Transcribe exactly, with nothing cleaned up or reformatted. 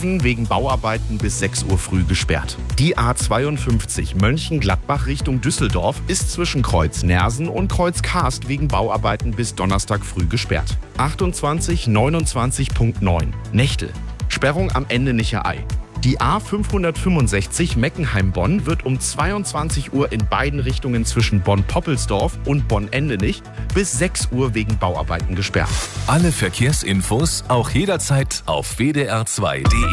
Eindhoven wegen Bauarbeiten bis sechs Uhr früh gesperrt. Die A zweiundfünfzig Mönchengladbach Richtung Düsseldorf ist zwischen Kreuz Nersen und Kreuz Karst wegen Bauarbeiten bis Donnerstag früh gesperrt. achtundzwanzig neunundzwanzig Punkt neun Nächtel. Sperrung am Ende-Nicher-Ei. Die A fünfhundertfünfundsechzig Meckenheim-Bonn wird um zweiundzwanzig Uhr in beiden Richtungen zwischen Bonn-Poppelsdorf und Bonn-Endenich bis sechs Uhr wegen Bauarbeiten gesperrt. Alle Verkehrsinfos auch jederzeit auf w d r zwei punkt d e.